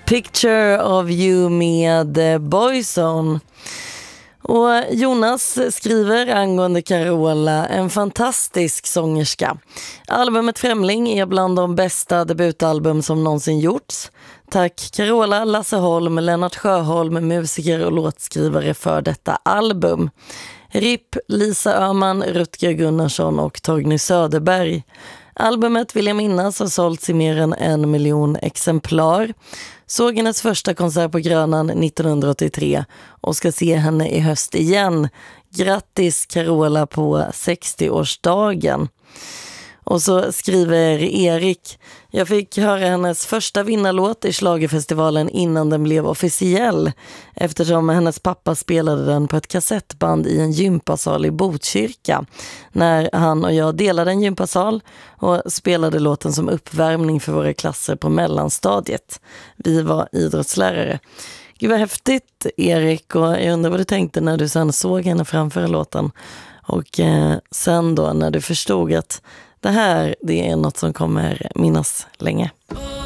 Picture of You med Boyzone. Och Jonas skriver angående Carola, en fantastisk sångerska. Albumet Främling är bland de bästa debutalbum som någonsin gjorts. Tack Carola, Lasse Holm, Lennart Sjöholm, musiker och låtskrivare för detta album. RIP, Lisa Öhman, Rutger Gunnarsson och Torgny Söderberg. Albumet vill jag minnas har sålts i mer än 1 miljon exemplar. Såg hennes första konsert på Grönan 1983 och ska se henne i höst igen. Grattis Carola på 60-årsdagen. Och så skriver Erik: jag fick höra hennes första vinnarlåt i Schlagerfestivalen innan den blev officiell, eftersom hennes pappa spelade den på ett kassettband i en gympasal i Botkyrka när han och jag delade en gympasal och spelade låten som uppvärmning för våra klasser på mellanstadiet. Vi var idrottslärare. Gud vad häftigt, Erik, och jag undrar vad du tänkte när du sen såg henne framföra låten och sen då när du förstod att det här, det är något som kommer minnas länge.